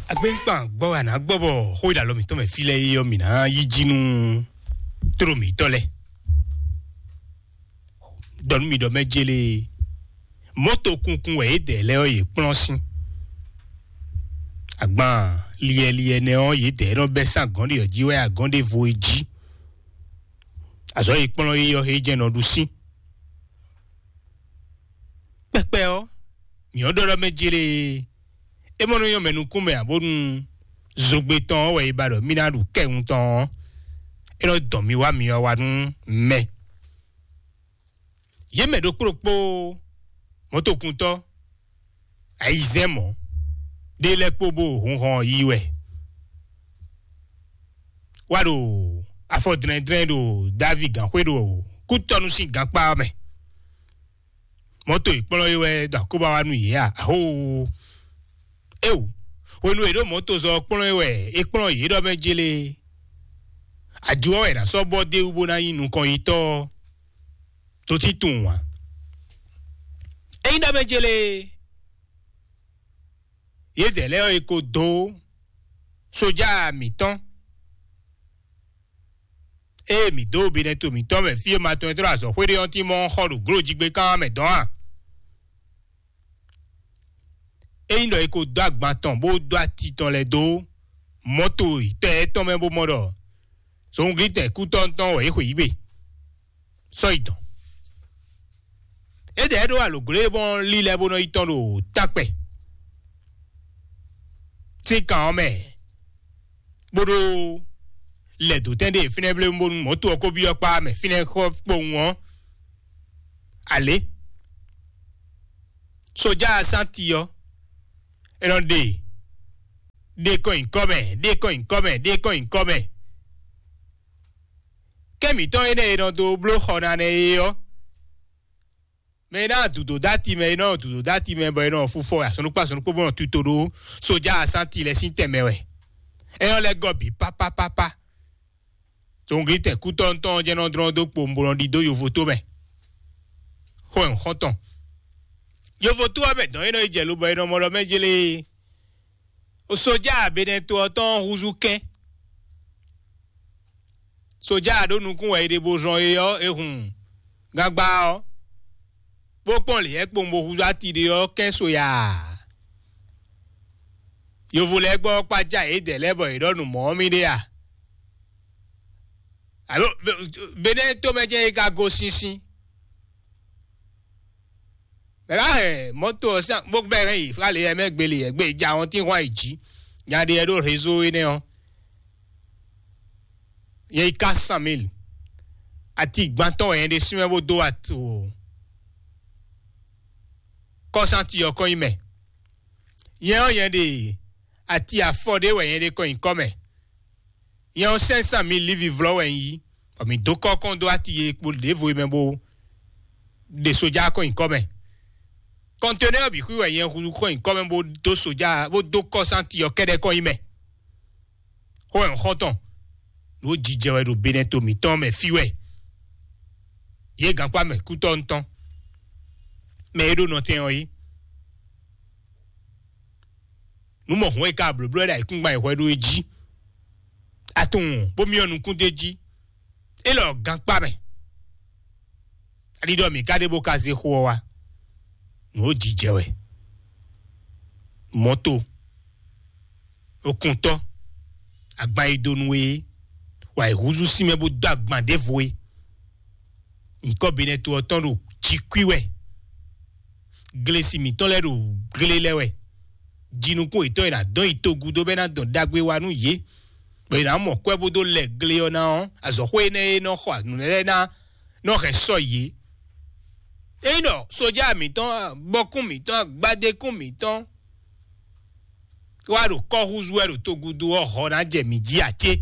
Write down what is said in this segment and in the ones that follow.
Agbenpan gbo ana gbobo ho ida lo mi to me file yo mi na yijinu tro mi tole don mi do mejele moto kunkun we de le oye plonsin agban liye ne o ye de ro be san gan de ojiwe agan de voiji aso ipon yo he je no dusin pepe o mi odoro mejele emono yo menu kume abonu zogbe ton we ibado minadu kehun ton ero don mi wa mi o wa nu me ye me do propo moto kunto aizemo de le pobo hon yiwe wado afodren do david gan kwedo kutonu sin gan pa me moto ipolo yiwe da ko ba wa nu ya ho ewu onu edo moto zo pon ewe ipon yi do mejele ajuo era so bode ubo na yin nkan yi to titun wa eyin da mejele ye dele o iko do soja mi ton mi do bi ne to mi ton me fi ma ton tra so pé on ti mo horu gro jigbe kan me don eyin do iko do agbantan bo do atitan le do moto ite ton me bo modo so nglite ku ton we ko ibe so itan e de do alogre bon li le bo no itan do tape ti kan me bodo le do tende fineble moto ko bi opa me fine ko po won ale soja santiyo eran de coin come kemi to ene eran do blo hona ne yo me na do dati me no do dati me bo no fufo asonu pa bon tutoro soja santi le sinteme we e le gobi papa so ngrite ku ton je no dron do pombo di do yo photo me ho en hoton yo votu abe don eno ije lo bo eno mo lo mejele o soja be den to ton huzuke soja do nu kun we de bo jon yo ehun gagba o bo pon le e pombo huzati de o ken soya yo vole gbo paja e de lebo idonu mo mi de a alo be den to meje ga go sinsin bẹ́ẹ̀ mọ́tò ṣá gbogbo ẹ̀rẹ́ yìí fúlàlẹ́ ẹ̀mẹ́gbẹ̀lẹ̀ ẹ̀gbẹ́ ìjà àwọn tí wọ́n ìjì yàrá ẹ̀rọ réseau ní ọ́ yẹ ká sàmìl àti ìgbàntàn ẹ̀yẹn de símẹ́bó do àtò kọ́sàntì ọkọ̀ ìmẹ̀ yẹn ọ̀yẹn de àti àfọ̀dé ẹ̀yẹn de kọ́ ìkọ́mẹ̀ yẹn ọ̀ sẹ́nsàmìl lífi vlọ́wẹ̀ yìí ọ̀mì dókọ́kọ́ do àti yẹ epo lévo ìmẹ̀bó de sójà kọ́ ìkọ́mẹ̀ conteneur bi kuwe yen hulu ko in comme bo do soja bo do ko santi yo kede ko ime ho en hoton lo jije we do beneto mi ton me fiwe ye gan pa me ku ton me do no ten oyi nu mo ho e ka blo brother ikun gba ihwe do eji atun bo mi onu kun deji e lo gan pa me ali do mi kade bo kaze ho wa no jijewe moto okunto agba idonwe wa ihuzu simebo dagban devoe iko bineto otonro chikwiwe glesi mi ton lero glelewe jinukun ito ira don itogudo bena don dagbe wanu ye be na mo kwebodo le gleona on azohwe ne no ho anule na no reso ye eno soja mi ton bokun mi ton gbadekun mi ton waro ko huzuero togudu oho na je mi ji ache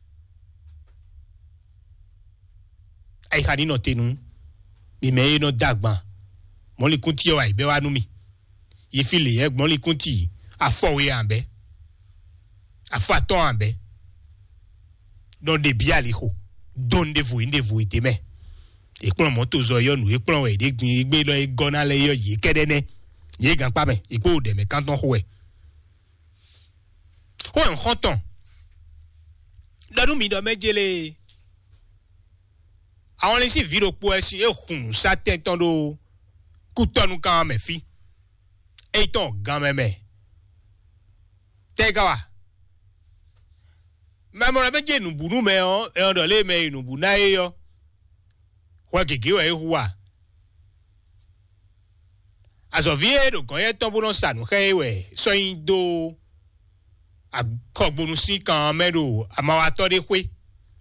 ai khani no tenu mi me no dagban mo li kun ti o ai be wa nu mi yi file egbon li kun ti afowe anbe afaton anbe don de biali ho don de vous ite me ipon moto zo yo nu ipon we de gbin igbe lo igona le yo yi kedene ye gan pa me ipo de me kan ton ho e ho en khonton dadu mi do mejele àwọn lesi viro po esin e khun sa tenton do kutonu kan me fi e ton gan me tegawa mamora beje nubunu me o e odo le me nubuna e yo kwa gege wa e huwa azovie do kon ye ton bono sanu hewe so indo a kogbonu si kan mero amawa to de kwe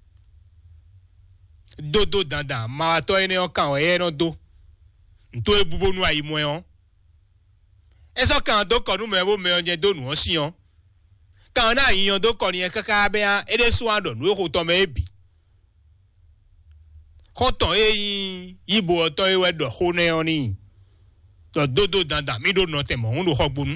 dodo dandan amawa to ene o kan e no do nto ebubonu ayi mo yon eso kan do konu me bo me onje do nu o si yon kan na yin do konu yen kaka be an ede so ando nu ko to me ebi koton eyin ibo to ewe do ho ne oni to dodo dandan mi do no te mo ndo hogbonu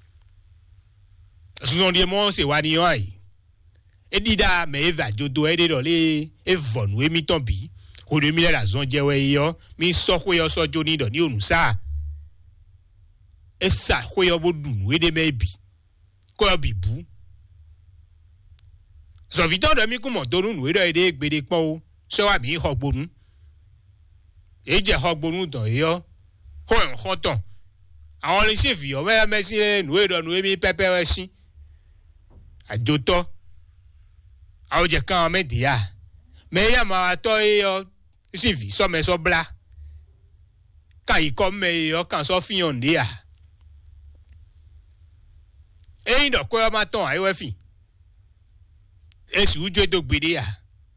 so die mo se wa ni yon ai edida me eva jodo ede do le evonu emi ton bi o de mi la zon je we yo mi so ko yo so jo ni do ni onusa esa ko yo bodun ede me bi ko yo bibu so vitor de mi ku mo do nu ede ede gbede pon o so wa mi hogbonu e je hogbonu don yo ho en hoton àwọn le se fi o me mesi nu ede nu emi pepe we sin ajoto àwọn je kan media me ya ma to yo sivi so me so bla ka iko me yo kan so fi on dia e ndo ko ma ton ai we fi e si ujo do gbede ya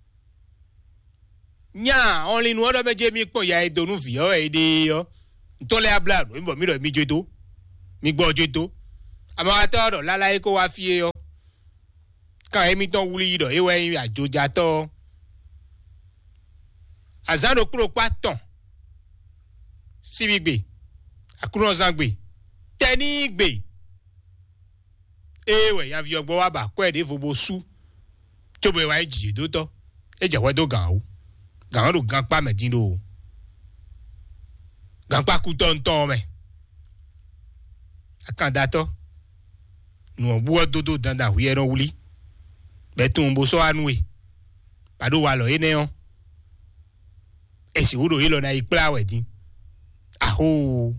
nya only nu odo meje mi pon ya e donu fi o e de yo to le abla no mi do mi jodo mi gbo jodo ama to do lala e ko wa fi yo kan emi ton wuli do e we ajoja to azado kuro paton sibigbe akuro zangbe teni gbe ewe ya vi ogbo wa ba ko e de fobo su tobo e wa ji do to e je we do gan o gan ro gan pa medin do gan pa ku ton ton me akanda to nu obu ododo dandan wi e ron wuli betun bo so anu e pado wa lo ene on esi wuro yelo na ipla wedin aho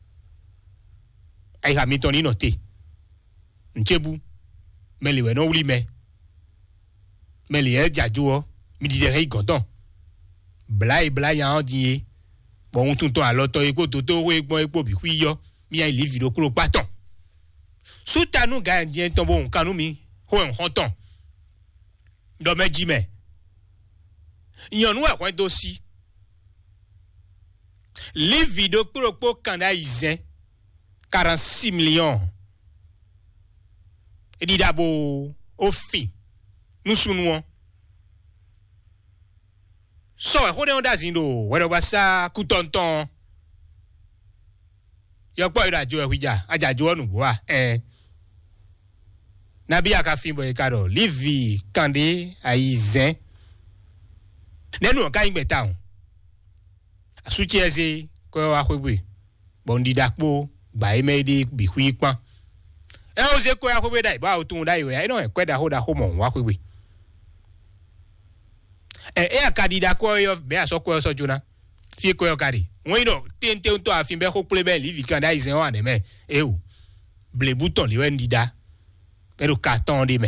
ai ha mi toni no te nchebu meliwe no wuli me meli e jaju o mi di de igodan bla ya on die bon tun to aloto epo to we gbon epo bi hu yo mi ai live do kuro paton sutanu ga ndien ton bon kanu mi ho en hoton do meji me yanu e kwa do si les vidéos pour Canada izen 46 millions et dit d'abord au fin nous sommes so e on da zindo we do basa ku tonton yo po irajo e hija ajajo onu bo na bi aka fin boy karo livi kande aizen nenu ka ingbe taun asuchi eze ko wa kwegbe bondi dakpo gba emede bi hu ipan e o se ko ya kwegbe dai ba o tun dai we ai no e kweda ho da ho mo wa kwegbe e akadida ko yo be aso ko so jona fi ko yo kari won do tente to afin be ko plebe livi kanda izen o aneme e o ble bouton li wen dida pero carton de me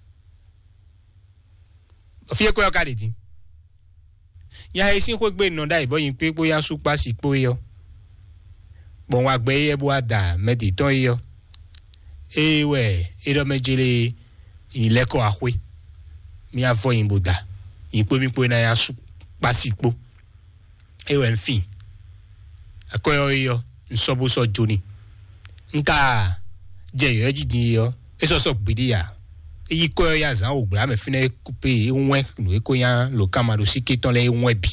fi ko yo kari din ya esin ko gbe no dai boyin pe boya supa si po yo bon wa gbe ye bo ada medi ton yo ewe edo mejele ile ko ahwe mi avo yin boda ipo mi po na ya supa si po ewe nfin akoyo yo nsobo so joni nka je yo jidin yo eso so gbidi ya eyi ko ya zan ogba me fine couper enwen no ko yan lo kamaro siketon le enwen bi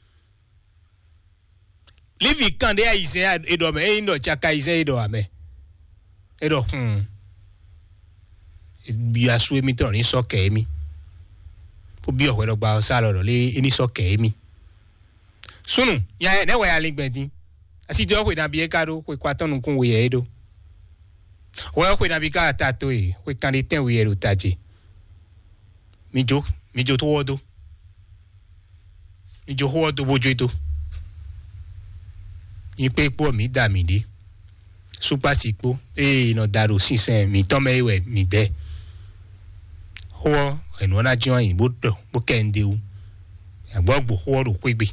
livi kande ya izen edo me e no chaka izen edo ame edo bi asu emi to rin soke emi o bi owe do gba sa lo le eni soke emi sunu ya ne we ya ligbedin asi do we na bi e karo we kwatonu kun we edo Wa ko na bika tato e, we kan de ten we utaje. Mi jo to wodo. Mi jo wodo bojo to. Ipe po mi da mi de. Supa sipo no daro sinsen mi tome ewe mi de. Ho eno na jiwan yin bo kende u. Agbo ho ro kwegbe.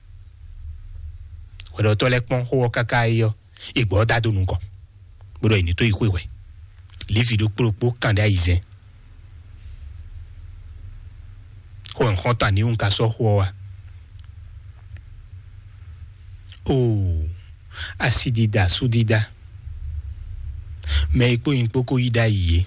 Wedo to lekpon ho kaka yo. Igbo da do nko. Bodo ini to ikwewe. Le video pro kanda izen. Ho nkonta ni un kaso ho wa. Oh, asidida sudida. Mais il faut qu'on y aille.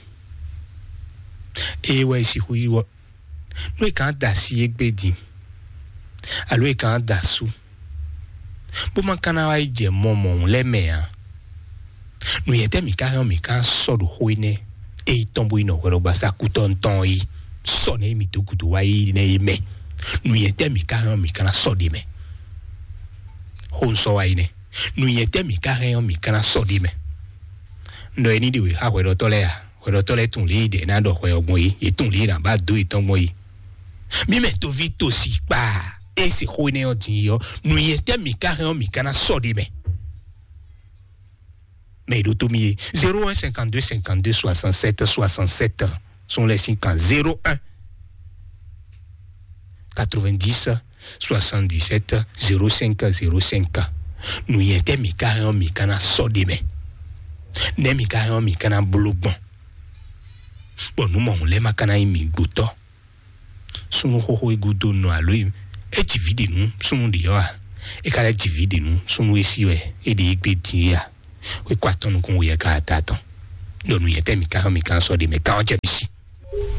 Et ouais, si vous y voyez, nous quand d'acier bédi, alors quand d'assou, pour man quand on aille dire mon les mères, nous y était mi quand sort de ruine et il tombe une heure au ça coûte un temps y sonner mi tout coup de waï ne mais nous y était mi quand sort de mais on so waï ne nous y était mi quand sort de mais no eni de we ha we do tole tun le de na do we ogbon yi e tun le na ba do itan mo yi mi me to vi to si pa e se ho ne odin yo nu ye te mi ka ran mi kana so de me mais do to mi 01 52 52 67 67 sont les 50 01 90 77 05 05 nu ye te mi ka ran mi kana so de me Nemi ka mi kana blogbon. Bon nous mon le makana imi goto. Sunu ho egudo no aloim. E ti vide nu sunu de yo a. E kala ti vide nu sunu esi we e de igbe ti ya. We kwaton nu kun we ka taton. Do nu yete mi ka so de me ka o je mi si.